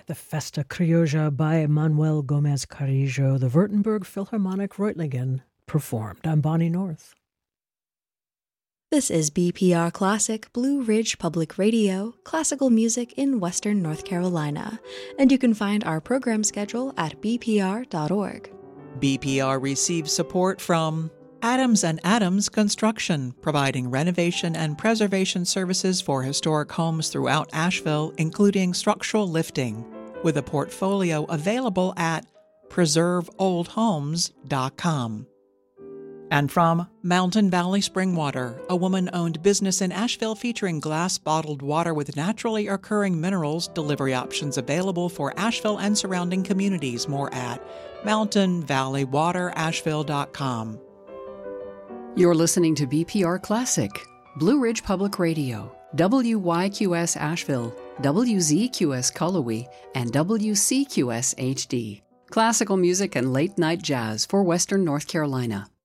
the Festa Criolla by Manuel Gomez Carrillo, the Württemberg Philharmonic Reutlingen, performed. I'm Bonnie North. This is BPR Classic, Blue Ridge Public Radio, classical music in Western North Carolina, and you can find our program schedule at bpr.org. BPR receives support from Adams & Adams Construction, providing renovation and preservation services for historic homes throughout Asheville, including structural lifting, with a portfolio available at preserveoldhomes.com. And from Mountain Valley Spring Water, a woman-owned business in Asheville featuring glass-bottled water with naturally occurring minerals. Delivery options available for Asheville and surrounding communities. More at mountainvalleywaterasheville.com. You're listening to BPR Classic, Blue Ridge Public Radio, WYQS Asheville, WZQS Cullowhee, and WCQS HD. Classical music and late-night jazz for Western North Carolina.